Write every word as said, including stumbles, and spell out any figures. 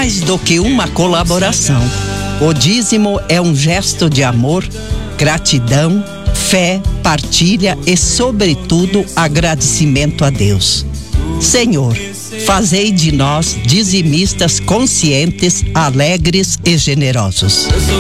mais do que uma colaboração. O dízimo é um gesto de amor, gratidão, fé, partilha e, sobretudo, agradecimento a Deus. Senhor, fazei de nós dizimistas conscientes, alegres e generosos.